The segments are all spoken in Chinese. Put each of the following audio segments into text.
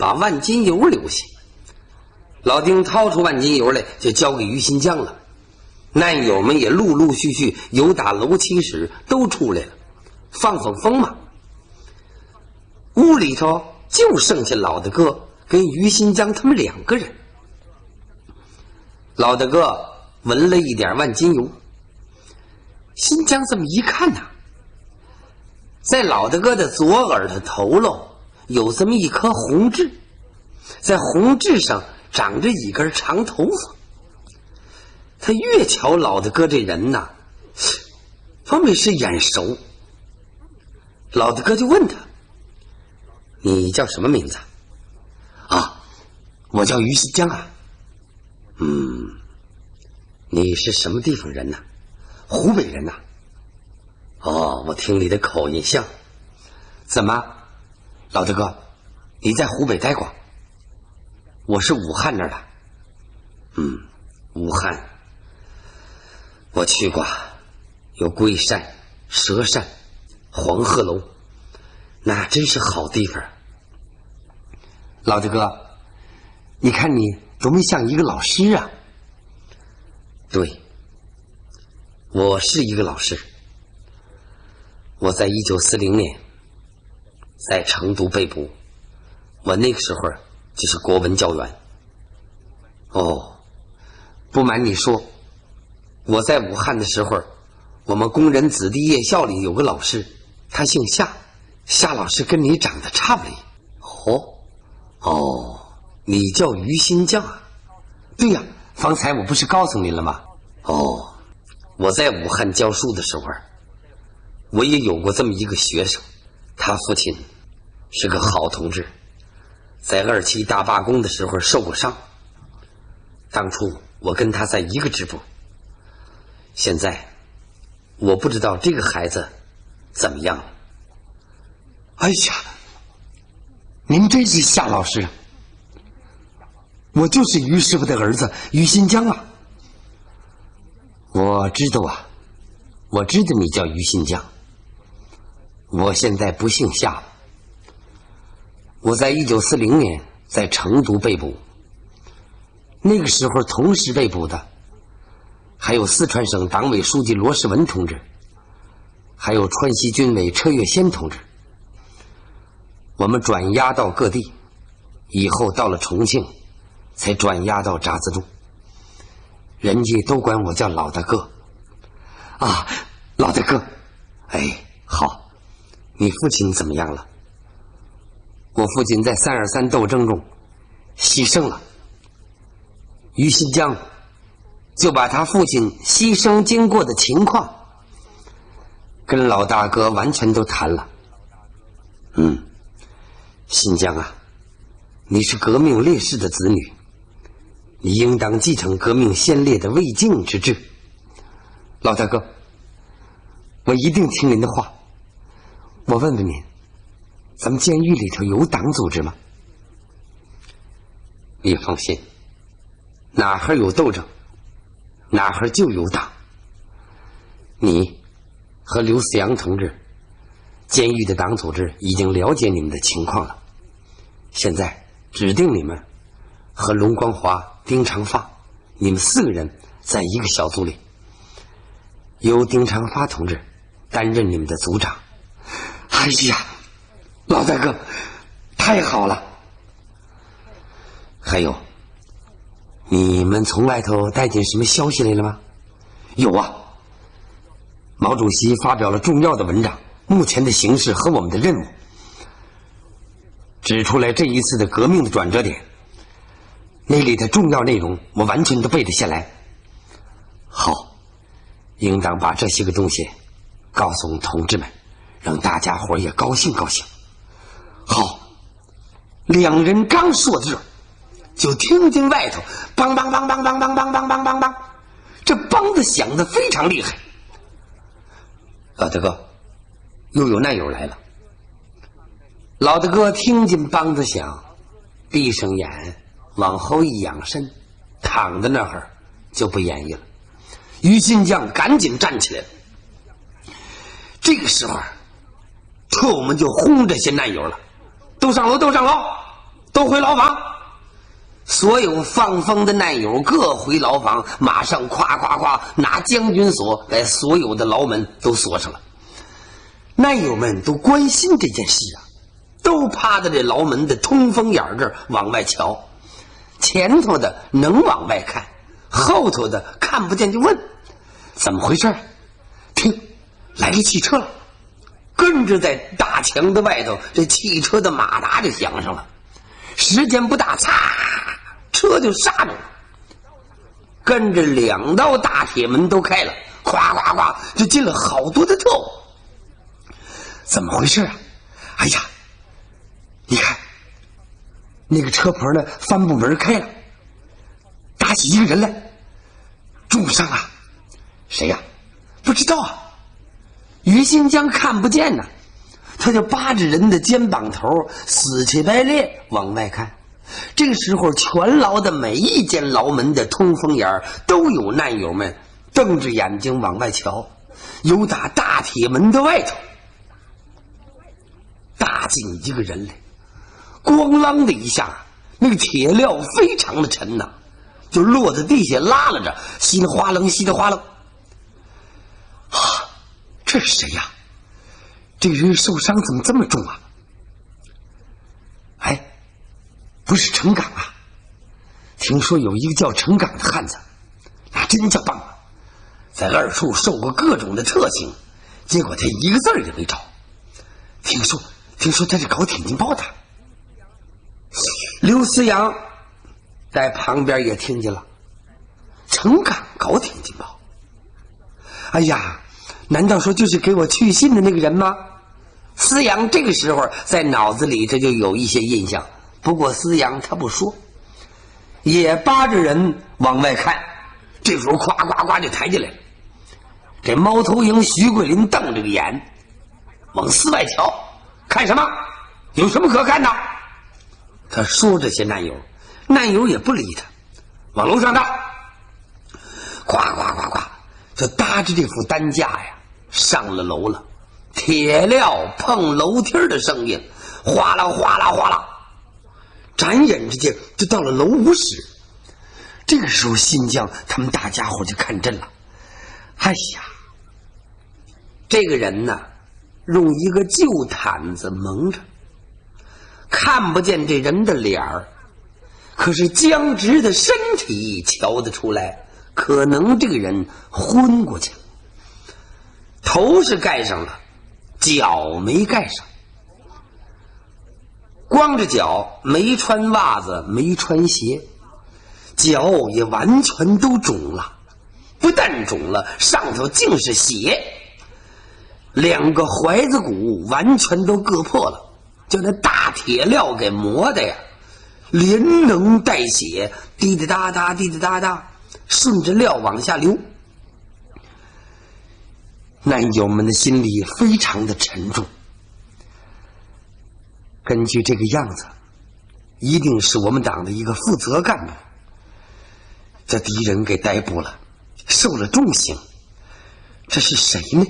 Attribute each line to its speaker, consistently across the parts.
Speaker 1: 把万金油留下。老丁掏出万金油来，就交给于新江了。难友们也陆陆续续由打楼梯时都出来了，放风嘛。屋里头就剩下老大哥跟于新江他们2个人。老大哥闻了一点万金油，新江这么一看呐，在老大哥的左耳的头喽有这么一颗红痣，在红痣上长着一根长头发。他越瞧老大哥这人呐，方面是眼熟。老大哥就问他：“你叫什么名字？”“啊，我叫于新江啊。”“你是什么地方人呢？”“湖北人呐。”“哦，我听你的口音像。怎么，老大哥，你在湖北待过？”“我是武汉那儿的。”“武汉。我去过，有龟山、佘山、黄鹤楼，那真是好地方。”“老大哥，你看你多么像一个老师啊！”“对，我是一个老师。我在1940年在成都被捕，我那个时候就是国文教员。”“哦，不瞒你说，我在武汉的时候，我们工人子弟夜校里有个老师，他姓夏，夏老师跟你长得差不离。”“哦，你叫于新江啊？”“对呀，方才我不是告诉你了吗？”“哦，我在武汉教书的时候，我也有过这么一个学生，他父亲是个好同志，在27大罢工的时候受过伤。当初我跟他在一个支部，现在我不知道这个孩子怎么样了。”“哎呀，您真是夏老师，我就是于师傅的儿子于新江啊。”“我知道啊，我知道你叫于新江。我现在不姓夏了。我在1940年在成都被捕，那个时候同时被捕的还有四川省党委书记罗世文同志，还有川西军委车月先同志。我们转押到各地，以后到了重庆才转押到闸资中，人家都管我叫老大哥。”“啊，老大哥，哎，好。你父亲怎么样了？”“我父亲在323斗争中牺牲了。”于新江就把他父亲牺牲经过的情况跟老大哥完全都谈了。新江啊，你是革命烈士的子女，你应当继承革命先烈的未竟之志。老大哥，我一定听您的话。我问问您，咱们监狱里头有党组织吗？”“你放心，哪儿有斗争，哪儿就有党。你和刘思阳同志，监狱的党组织已经了解你们的情况了，现在指定你们和龙光华、丁长发，你们4个人在一个小组里，由丁长发同志担任你们的组长。”“哎呀，老大哥，太好了！还有，你们从外头带进什么消息来了吗？”“有啊，毛主席发表了重要的文章，目前的形势和我们的任务，指出来这一次的革命的转折点，那里的重要内容我完全都背得下来。好，应当把这些个东西告诉同志们，让大家伙也高兴高兴。”好，2人刚说到这儿，就听见外头梆梆梆梆梆梆梆梆梆梆梆，这梆子响得非常厉害。老大哥，又有难友来了。老大哥听见梆子响，闭上眼，往后一仰身，躺在那儿就不言语了。于新江赶紧站起来了。这个时候，特务们就轰这些难友了：“都上楼，都上楼， 都回牢房。所有放风的难友各回牢房，马上夸夸夸拿将军锁把所有的牢门都锁上了。难友们都关心这件事啊，都趴在这牢门的通风眼这儿往外瞧，前头的能往外看，后头的看不见，就问怎么回事。听，来了汽车了。跟着在大墙的外头，这汽车的马达就响上了。时间不大，嚓，车就刹住了。跟着2道大铁门都开了，咵咵咵就进了好多的特务。怎么回事啊？哎呀，你看那个车棚的帆布门开了，打起一个人来，重伤啊。谁呀？不知道啊。于新江看不见呢，他就扒着人的肩膀头，死气白咧往外看。这个时候，全牢的每一间牢门的通风眼都有难友们瞪着眼睛往外瞧。有打大铁门的外头大进一个人来，咣啷的一下，那个铁镣非常的沉呐，就落在地下拉拉着，稀里哗楞稀里哗楞。这是谁呀？这个人受伤怎么这么重啊？哎，不是程岗啊！听说有一个叫程岗的汉子，那真叫棒啊，在二处受过各种的特刑，结果他一个字儿也没着。听说他是搞挺进报的。刘思阳在旁边也听见了，程岗搞挺进报。哎呀，难道说就是给我去信的那个人吗？思阳这个时候在脑子里他就有一些印象，不过思阳他不说，也扒着人往外看。这时候咵咵咵就抬进来了。这猫头鹰徐桂林瞪着个眼往寺外瞧，看什么？有什么可看的？他说这些难友也不理他，往楼上搭，咵咵咵咵就搭着这副担架呀上了楼了。铁镣碰楼梯的声音，哗啦哗啦哗啦，转眼之间就到了楼5室。这个时候新疆他们大家伙就看真了。哎呀，这个人呢用一个旧毯子蒙着，看不见这人的脸儿，可是僵直的身体瞧得出来，可能这个人昏过去了。头是盖上了，脚没盖上，光着脚，没穿袜子，没穿鞋，脚也完全都肿了。不但肿了，上头竟是血，2个踝子骨完全都割破了，就那大铁镣给磨的呀，连能带血，滴滴答答滴滴答答，顺着镣往下流。难友们的心里非常的沉重。根据这个样子，一定是我们党的一个负责干部，这敌人给逮捕了，受了重刑。这是谁呢？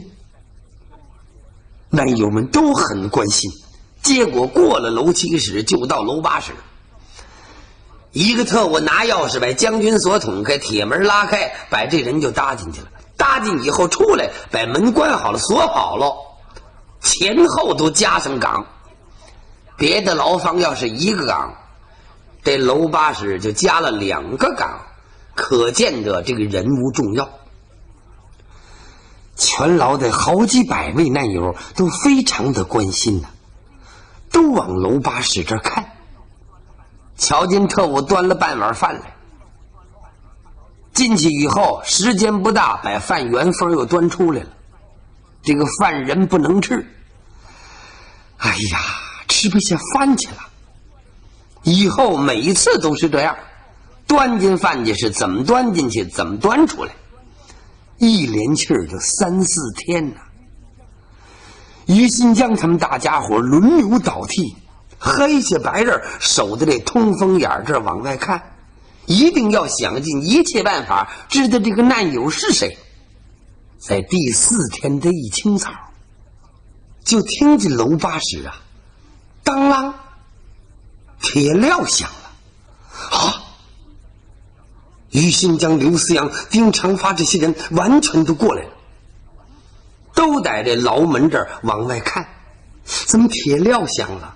Speaker 1: 难友们都很关心。结果过了楼7室就到楼8室，一个特务拿钥匙把将军锁捅开，铁门拉开，把这人就搭进去了。搭进以后出来，把门关好了，锁好了，前后都加上岗。别的牢房要是1个岗，这楼8室就加了2个岗，可见得这个人物重要。全牢的好几百位难友都非常的关心呢，都往楼8室这儿看。瞧见特务端了半碗饭来，进去以后时间不大，把饭原封又端出来了。这个饭人不能吃，哎呀，吃不下饭去了。以后每次都是这样，端进饭去是怎么端进去怎么端出来，一连气儿就3、4天呢。于新江他们大家伙轮流倒替，黑下白人守在这通风眼这儿往外看，一定要想尽一切办法知道这个难友是谁。在第4天的一清早，就听见楼8室啊，当啷铁镣响了。啊！于新江、刘思阳、丁长发这些人完全都过来了，都在这牢门这儿往外看。怎么铁镣响了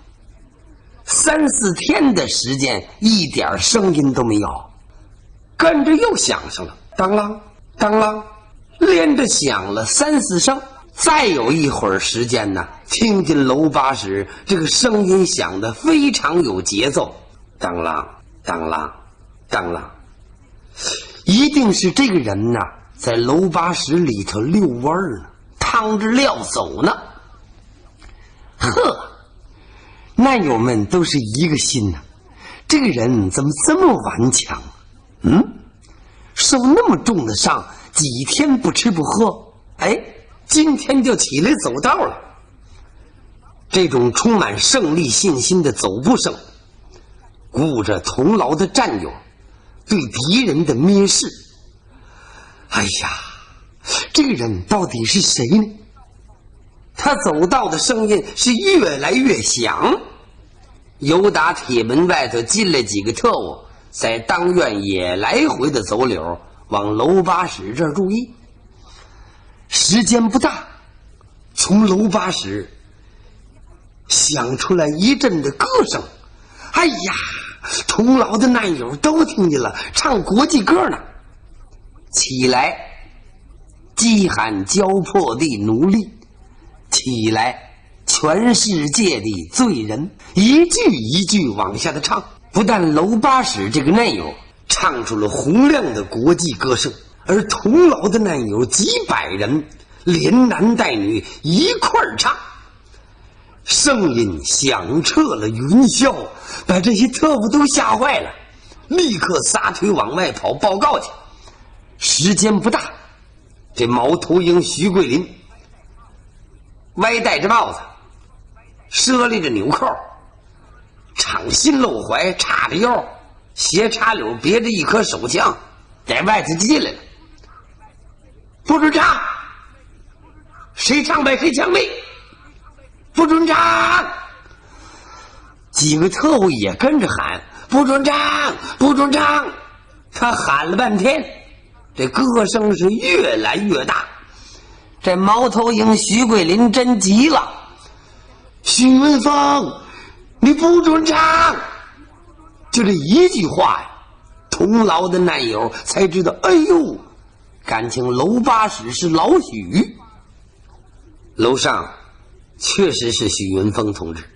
Speaker 1: ？3、4天的时间，一点声音都没有。跟着又响上了，当啷当啷，连着响了3、4声。再有一会儿时间呢，听见楼八室这个声音响得非常有节奏，当啷当啷当啷，一定是这个人呢在楼八室里头遛弯呢，趟着料走呢。呵，难友们都是一个心呐，这个人怎么这么顽强？受那么重的伤，几天不吃不喝，今天就起来走道了。这种充满胜利信心的走步声，顾着同牢的战友，对敌人的蔑视。哎呀，这个人到底是谁呢？他走道的声音是越来越响，由打铁门外头进来几个特务，在当院也来回的走柳，往楼八室这儿注意。时间不大，从楼八室响出来一阵的歌声。哎呀，同牢的难友都听见了，唱国际歌呢。起来，饥寒交迫的奴隶，起来，全世界的罪人，一句一句往下的唱。不但楼八室这个难友唱出了洪亮的国际歌声，而同牢的难友几百人连男带女一块儿唱，声音响彻了云霄，把这些特务都吓坏了，立刻撒腿往外跑报告去。时间不大，这猫头鹰徐桂林歪戴着帽子，设立着纽扣，敞心露怀，叉着腰，斜插柳，别着一颗手枪，在外头就进来了。不准唱，谁唱败谁枪毙，不准唱！几个特务也跟着喊，不准唱，不准唱！他喊了半天，这歌声是越来越大。这猫头鹰徐桂林真急了，徐文峰，你不准唱！就这一句话呀，同牢的难友才知道，哎呦，感情楼八室是老许。楼上确实是许文峰同志。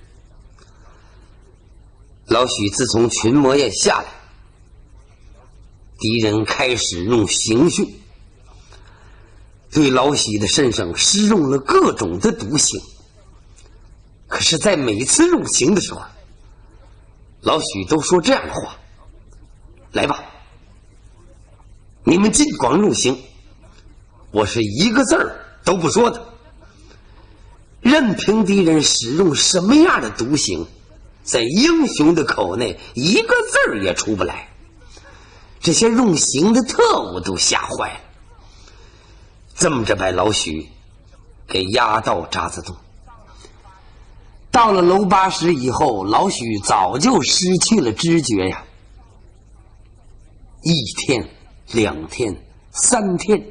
Speaker 1: 老许自从群魔宴下来，敌人开始用刑讯，对老许的身上施用了各种的毒刑。可是在每次入刑的时候，老许都说这样的话：来吧，你们尽管入刑，我是一个字儿都不说的。任凭敌人使用什么样的毒刑，在英雄的口内一个字儿也出不来。这些入刑的特务都吓坏了，这么着把老许给押到渣滓洞。到了楼八室以后，老许早就失去了知觉呀。1天、2天、3天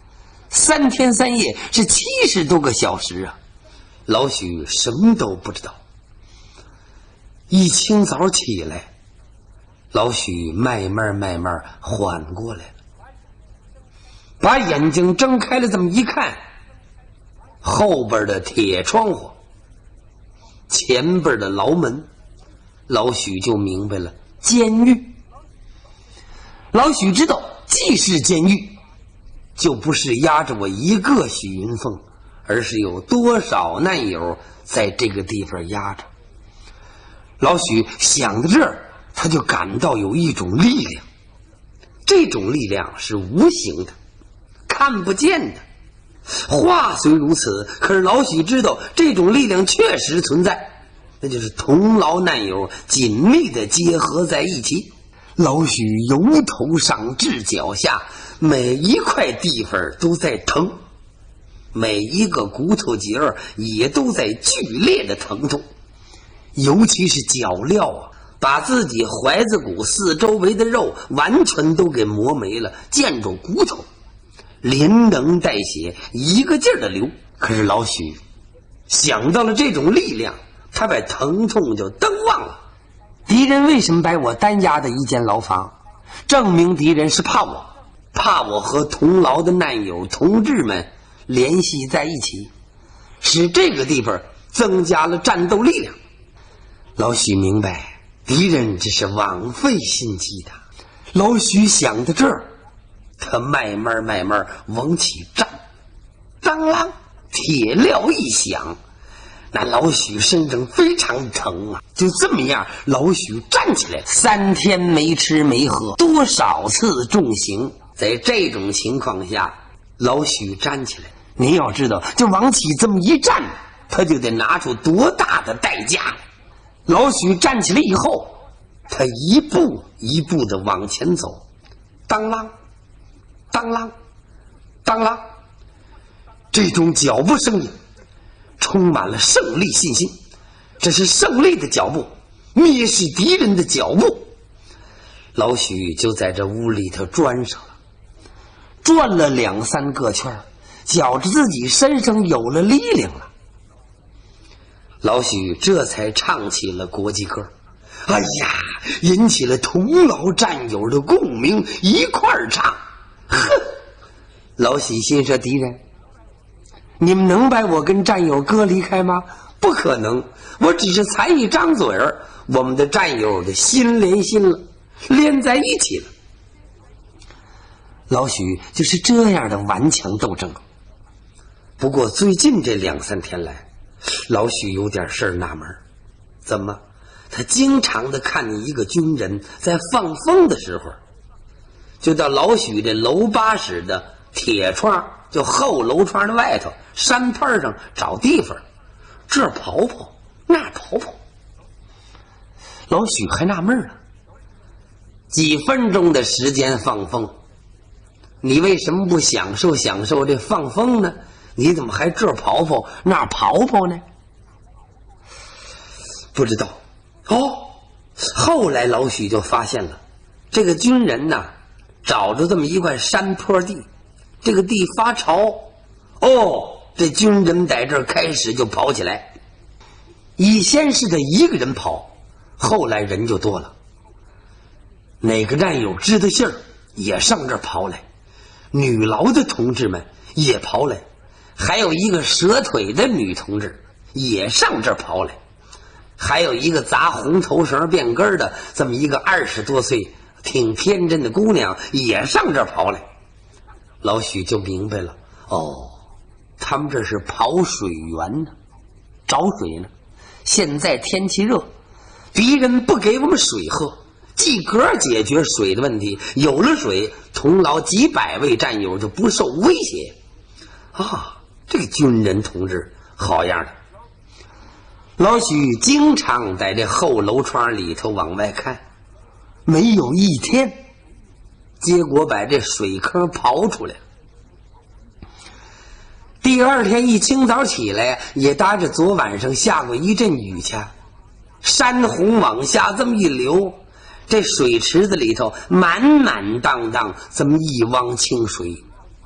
Speaker 1: ，3天3夜是70多个小时啊！老许什么都不知道。一清早起来，老许慢慢缓过来了，把眼睛睁开了，这么一看，后边的铁窗户，前边的牢门，老许就明白了，监狱。老许知道，既是监狱，就不是压着我一个许云凤，而是有多少难友在这个地方压着。老许想到这儿，他就感到有一种力量，这种力量是无形的，看不见的。话虽如此，可是老许知道这种力量确实存在，那就是同牢难友紧密的结合在一起。老许由头上至脚下，每一块地方都在疼，每一个骨头节也都在剧烈的疼痛，尤其是脚镣啊， 把自己怀子骨四周围的肉完全都给磨没了，见着骨头连能带血一个劲儿的流。可是老许想到了这种力量，他把疼痛就都忘了。敌人为什么把我单押的一间牢房？证明敌人是怕我和同牢的难友同志们联系在一起，使这个地方增加了战斗力量。老许明白敌人这是枉费心机的。老许想到这儿，他慢慢往起站，当啷，铁镣一响，那老许身上非常疼啊。就这么样，老许站起来，3天没吃没喝，多少次重刑。在这种情况下，老许站起来，您要知道，就往起这么一站，他就得拿出多大的代价来。老许站起来以后，他一步一步的往前走，当啷当啷当啷，这种脚步声音充满了胜利信心。这是胜利的脚步，蔑视敌人的脚步。老许就在这屋里头转上了，转了2、3个圈，觉着自己身上有了力量了。老许这才唱起了国际歌，哎呀，引起了同牢战友的共鸣，一块儿唱。哼！老许心说，敌人，你们能把我跟战友割离开吗？不可能，我只是才一张嘴儿，我们的战友的心连心了，连在一起了。老许就是这样的顽强斗争。不过最近这2、3天来，老许有点事儿纳闷，怎么他经常的看见一个军人在放风的时候，就到老许这楼8室的铁窗，就后楼窗的外头山坡上找地方，这跑跑那跑跑。老许还纳闷呢，几分钟的时间放风，你为什么不享受这放风呢？你怎么还这跑跑那跑跑呢？不知道。后来老许就发现了，这个军人呢，找着这么一块山坡地，这个地发潮，这军人在这儿开始就跑起来。以先是他一个人跑，后来人就多了，哪个战友知道信儿也上这儿跑来，女牢的同志们也跑来，还有一个折腿的女同志也上这儿跑来，还有一个砸红头绳变根的这么一个20多岁挺天真的姑娘也上这儿跑来。老许就明白了，他们这是跑水源呢，找水呢。现在天气热，敌人不给我们水喝，即刻解决水的问题，有了水，同牢几百位战友就不受威胁啊！这个军人同志好样的。老许经常在这后楼窗里头往外看，没有一天，结果把这水坑刨出来。第2天一清早起来，也搭着昨晚上下过一阵雨去，山洪往下这么一流，这水池子里头满满当当这么一汪清水。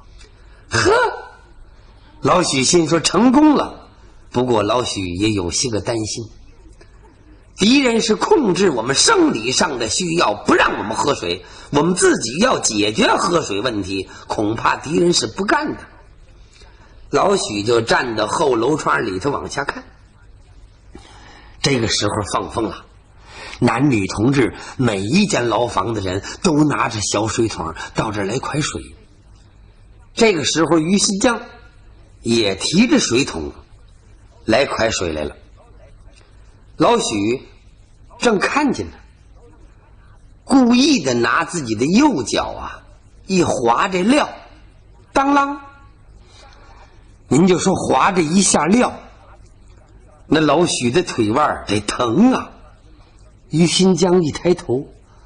Speaker 1: 老许心说成功了。不过老许也有些个担心，敌人是控制我们生理上的需要，不让我们喝水，我们自己要解决喝水问题，恐怕敌人是不干的。老许就站到后楼窗里头往下看。这个时候放风了，男女同志每一间牢房的人都拿着小水桶到这儿来蒯水。这个时候于新江也提着水桶来蒯水来了。老许正看见呢，故意的拿自己的右脚一划这料，当啷，您就说划这一下料，那老许的腿腕得疼啊。于新江一抬头，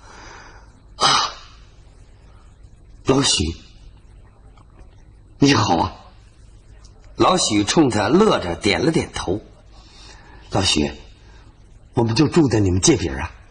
Speaker 1: 老许你好啊。老许冲他乐着点了点头。老许，我们就住在你们这边啊。